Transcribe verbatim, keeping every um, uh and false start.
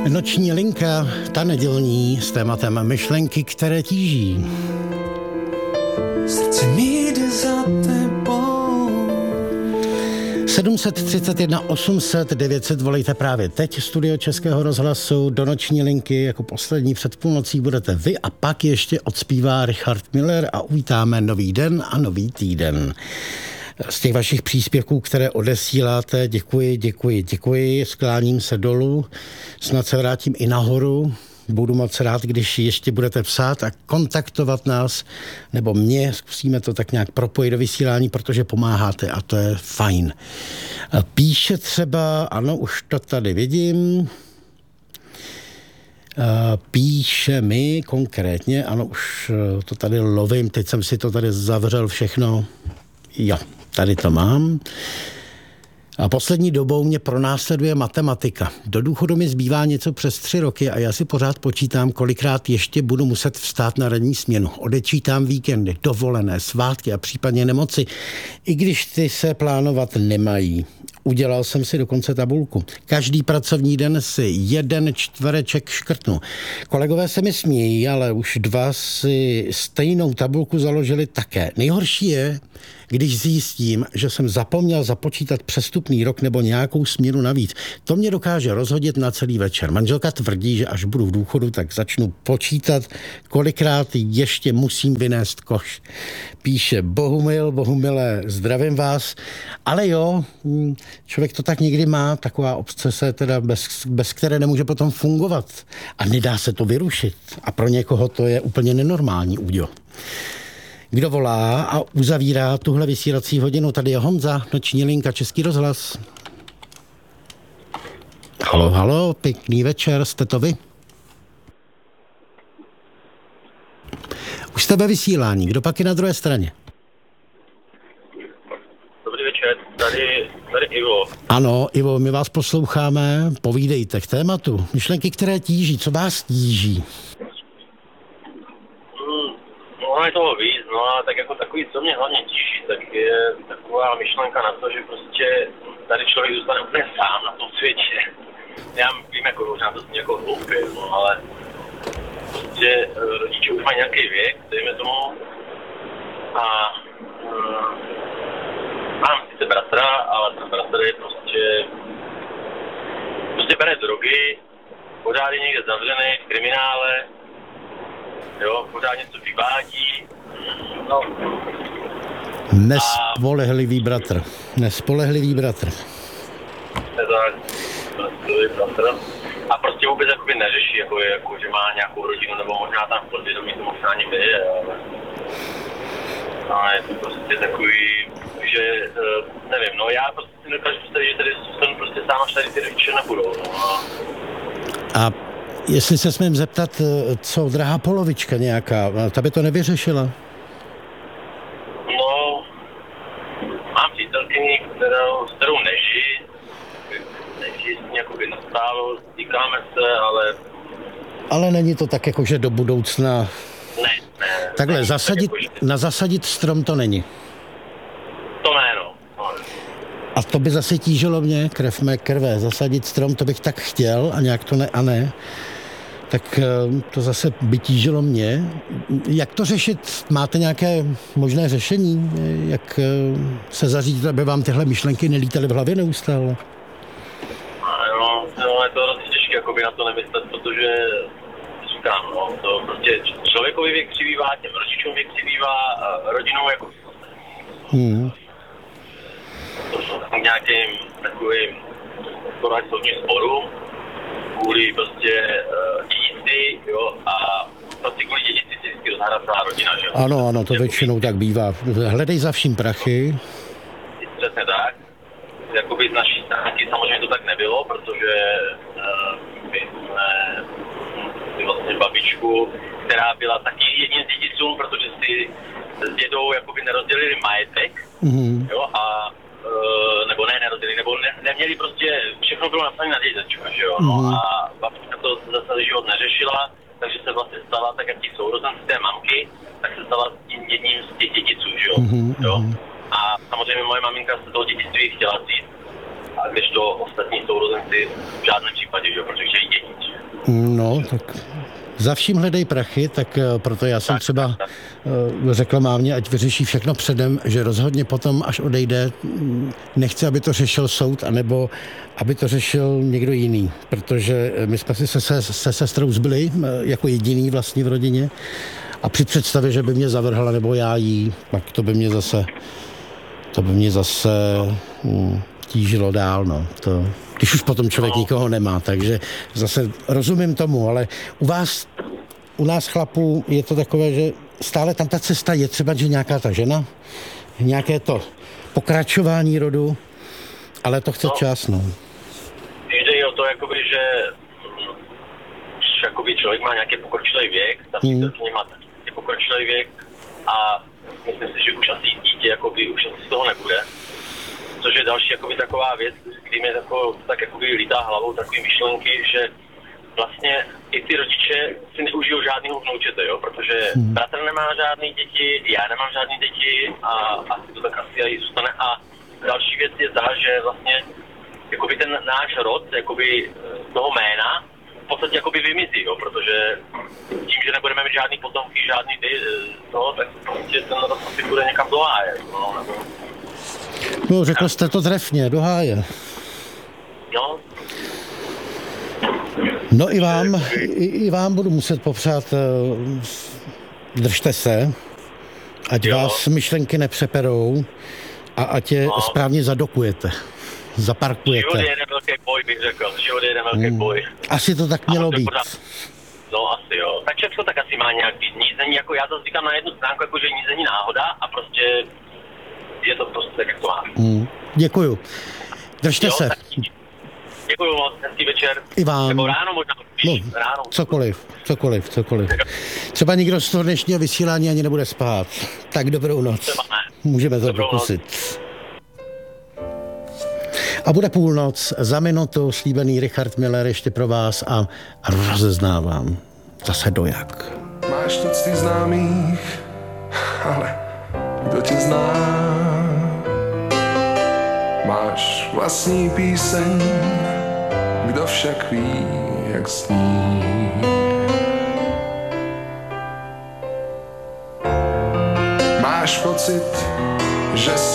Noční linka, ta nedělní, s tématem myšlenky, které tíží. Srdce mi jde za tebou. sedm set třicet jedna osm set devět set volejte právě teď. Studio Českého rozhlasu do noční linky jako poslední před půlnocí budete vy a pak ještě odspívá Richard Miller a uvítáme nový den a nový týden. Z těch vašich příspěvků, které odesíláte, děkuji, děkuji, děkuji, skláním se dolů, snad se vrátím i nahoru. Budu moc rád, když ještě budete psát a kontaktovat nás, nebo mě, zkusíme to tak nějak propojit do vysílání, protože pomáháte a to je fajn. Píše třeba, ano, už to tady vidím, píše mi konkrétně, ano, už to tady lovím, teď jsem si to tady zavřel všechno, jo, tady to mám. A poslední dobou mě pronásleduje matematika. Do důchodu mi zbývá něco přes tři roky a já si pořád počítám, kolikrát ještě budu muset vstát na ranní směnu. Odečítám víkendy, dovolené, svátky a případně nemoci, i když ty se plánovat nemají. Udělal jsem si dokonce tabulku. Každý pracovní den si jeden čtvereček škrtnu. Kolegové se mi smějí, ale už dva si stejnou tabulku založili také. Nejhorší je, když zjistím, že jsem zapomněl započítat přestupný rok nebo nějakou směnu navíc. To mě dokáže rozhodit na celý večer. Manželka tvrdí, že až budu v důchodu, tak začnu počítat, kolikrát ještě musím vynést koš. Píše Bohumil, Bohumile, zdravím vás. Ale jo, člověk to tak někdy má, taková obsese, teda bez, bez které nemůže potom fungovat. A nedá se to vyrušit. A pro někoho to je úplně nenormální úděl. Kdo volá a uzavírá tuhle vysílací hodinu? Tady je Honza, noční linka, Český rozhlas. Halo, halo, pěkný večer, jste to vy? Už jste ve vysílání, kdo pak je na druhé straně? Dobrý večer, tady, tady Ivo. Ano, Ivo, my vás posloucháme, povídejte k tématu. Myšlenky, které tíží, co vás tíží? No je toho víc, no a tak jako takový, co mě hlavně tíží, tak je taková myšlenka na to, že prostě tady člověk zůstane úplně sám na tom světě. Já vím, jako možná to zní jako hloupě, no ale prostě rodiče už mají nějaký věk, dejme tomu, a um, mám sice bratra, ale ten bratr je prostě prostě bere drogy, pořád je někde zavřený v kriminále, jo, pořád něco vyvádí, no. Nespolehlivý bratr, nespolehlivý bratr. Tak, bratr. A prostě vůbec jakoby neřeší, jako, je, jako, že má nějakou rodinu, nebo možná tam v podvědomí to možná někde je, ale... A je to prostě takový, že, nevím, no já prostě si nedokážu představit, že tady zůstanu prostě sám, až tady ty rodiče nebudou, no. A jestli se smím zeptat, co drahá polovička nějaká, ta by to nevyřešila? No, mám přítelkyni, kterou, s kterou nežiji, nežiji s ní jakoby nastálo, stýkáme se, ale... Ale není to tak jako, že do budoucna... Ne, ne. Takhle, ne, zasadit, tak jako, na zasadit strom to není. To ne, no. no. A to by zase tížilo mě, krev mé krve, zasadit strom, to bych tak chtěl a nějak to ne a ne. Tak to zase by tížilo mě. Jak to řešit? Máte nějaké možné řešení? Jak se zařídit, aby vám tyhle myšlenky nelítaly v hlavě neustále? No, no je to hrozně těžké jakoby na to nemyslet, protože říkám, no, to prostě člověkovi věk přibývá, těm rodičům věk přibývá, rodinou jako... Hmm. To jsou nějakým takovým skoro soudním sporu, kvůli prostě uh, dědictví, jo, a prostě kvůli dědictví si vždycky rozhádá celá rodina, že jo. Ano, ano, to většinou tak bývá. Hledej za vším prachy. Přesně tak. Jakoby z naší stránky samozřejmě to tak nebylo, protože uh, my jsme vlastně babičku, která byla taky jedním z dědicům, protože si s dědou jakoby nerozdělili majetek, mm-hmm. jo, a Uh, nebo ne, nerozdělili, nebo ne, neměli prostě, všechno bylo napsané na dědečka, že jo, no, mm. a babička to zase život neřešila, takže se vlastně stala, tak jak ti sourozenci té mamky, tak se stala tím jedním z těch dědiců, že jo, mm. jo, a samozřejmě moje maminka se toho dědictví chtěla vzít, a když to ostatní sourozenci v žádném případě, že jo, protože chtěli dědič. No, tak za vším hledej prachy, tak proto já jsem Tak, třeba tak, tak. řekl mámě, ať vyřeší všechno předem, že rozhodně potom, až odejde, nechci, aby to řešil soud, anebo aby to řešil někdo jiný, protože my jsme si se, se, se sestrou zbyli jako jediný vlastně v rodině a při představě, že by mě zavrhla nebo já jí, pak to by mě zase to by mě zase hm, tížilo dál, no. To, když už potom člověk No. nikoho nemá, takže zase rozumím tomu, ale u vás, u nás chlapů je to takové, že stále tam ta cesta je třeba, že nějaká ta žena, nějaké to pokračování rodu, ale to chce No. čas, no. Jde i o to, jakoby, že mm, když jakoby člověk má nějaký pokročilý věk, ta Hmm. přítelkyně má taky pokročilý věk a myslím si, že už asi dítě jakoby, už asi z toho nebude. Což je další jakoby, taková věc, kdy mě tako, tak jakoby lítá hlavou takové myšlenky, že vlastně i ty rodiče si neužijou žádného vnoučete, jo? Protože hmm. bratr nemá žádný děti, já nemám žádný děti a asi to tak asi i zůstane. A další věc je ta, že vlastně jakoby ten náš rod, jakoby z toho jména, v podstatě jakoby vymizí, jo? Protože tím, že nebudeme mít žádný potomky, žádný to, tak prostě ten rod asi bude někam do háje, no, nebo... No, řekl jste to trefně, do háje. No, No i vám, i, i vám budu muset popřát, uh, držte se, ať Jo. vás myšlenky nepřeperou a ať je No. správně zadokujete, zaparkujete. život je jeden velký boj, bych řekl. Život je jeden velký Hmm. boj. Asi to tak A mělo musím být. pořád- No asi jo. Tak všechno tak asi má nějak být. Nic není jako, já to říkám na jednu stránku, jako že nic není náhoda a prostě je to prostě tak, jak to má. Hmm. Děkuju. Držte Jo, se. tak děkuju moc, hezký večer. I vám. Nebo ráno možná. No, Ráno. cokoliv, cokoliv, cokoliv. Třeba nikdo z toho dnešního vysílání ani nebude spát. Tak dobrou noc. Třeba ne. Můžeme to Dobrou noc. pokusit. A bude půlnoc, za minutu slíbený Richard Miller ještě pro vás a rozeznávám zase dojak. Máš tucty známých, ale kdo tě zná? Máš vlastní píseň, kdo však ví, jak sní. Máš pocit, že